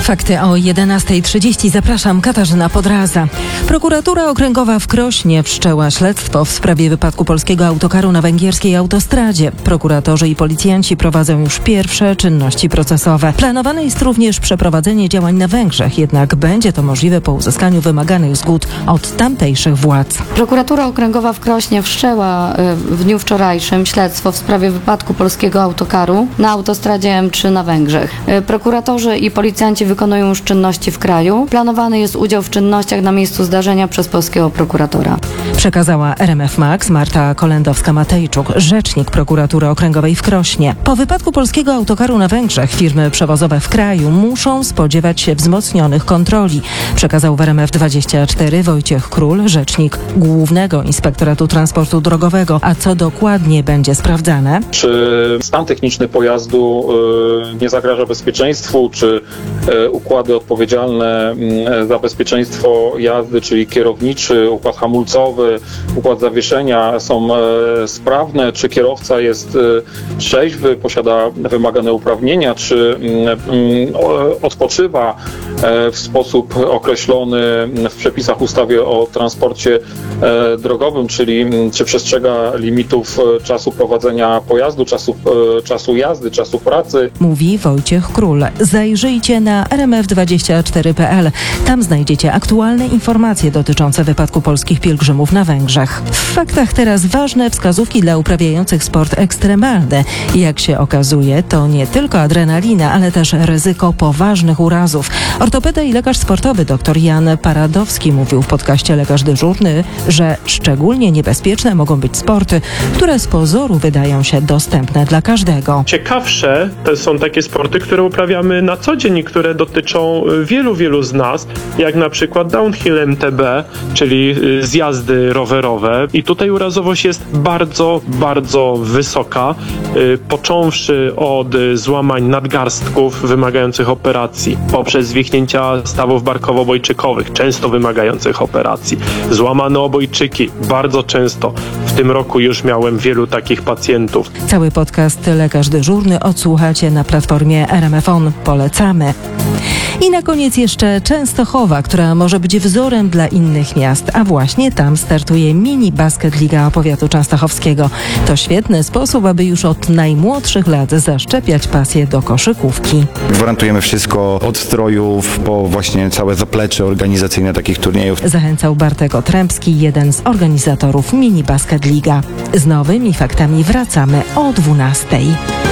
Fakty o 11:30. Zapraszam, Katarzyna Podraza. Prokuratura Okręgowa w Krośnie wszczęła śledztwo w sprawie wypadku polskiego autokaru na węgierskiej autostradzie. Prokuratorzy i policjanci prowadzą już pierwsze czynności procesowe. Planowane jest również przeprowadzenie działań na Węgrzech, jednak będzie to możliwe po uzyskaniu wymaganych zgód od tamtejszych władz. Prokuratura Okręgowa w Krośnie wszczęła w dniu wczorajszym śledztwo w sprawie wypadku polskiego autokaru na autostradzie M3 na Węgrzech. Prokuratorzy i policjanci wykonują już czynności w kraju. Planowany jest udział w czynnościach na miejscu zdarzenia przez polskiego prokuratora. Przekazała RMF Max Marta Kolendowska-Matejczuk, rzecznik Prokuratury Okręgowej w Krośnie. Po wypadku polskiego autokaru na Węgrzech firmy przewozowe w kraju muszą spodziewać się wzmocnionych kontroli, przekazał w RMF24 Wojciech Król, rzecznik Głównego Inspektoratu Transportu Drogowego. A co dokładnie będzie sprawdzane? Czy stan techniczny pojazdu nie zagraża bezpieczeństwu, czy układy odpowiedzialne za bezpieczeństwo jazdy, czyli kierowniczy, układ hamulcowy, układ zawieszenia są sprawne, czy kierowca jest trzeźwy, posiada wymagane uprawnienia, czy odpoczywa w sposób określony w przepisach ustawy o transporcie drogowym, czyli czy przestrzega limitów czasu prowadzenia pojazdu, czasu jazdy, czasu pracy. Mówi Wojciech Król. Zajrzyjcie na rmf24.pl. Tam znajdziecie aktualne informacje dotyczące wypadku polskich pielgrzymów na Węgrzech. W faktach teraz ważne wskazówki dla uprawiających sport ekstremalny. Jak się okazuje, to nie tylko adrenalina, ale też ryzyko poważnych urazów. Ortopeda i lekarz sportowy dr Jan Paradowski mówił w podcaście Lekarz Dyżurny, że szczególnie niebezpieczne mogą być sporty, które z pozoru wydają się dostępne dla każdego. Ciekawsze to są takie sporty, które uprawiamy na co dzień i które dotyczą wielu z nas, jak na przykład downhill MTB, czyli zjazdy rowerowe. I tutaj urazowość jest bardzo wysoka, począwszy od złamań nadgarstków wymagających operacji, poprzez zwichnięcia stawów barkowo-obojczykowych, często wymagających operacji, złamane obojczyki, bardzo często. W tym roku już miałem wielu takich pacjentów. Cały podcast Lekarz Dyżurny odsłuchacie na platformie RMF On. Polecamy. I na koniec jeszcze Częstochowa, która może być wzorem dla innych miast, a właśnie tam startuje Mini Basket Liga Powiatu Częstochowskiego. To świetny sposób, aby już od najmłodszych lat zaszczepiać pasję do koszykówki. Gwarantujemy wszystko od strojów po właśnie całe zaplecze organizacyjne takich turniejów. Zachęcał Bartek Otrębski, jeden z organizatorów Mini Basket Liga. Z nowymi faktami wracamy o 12:00.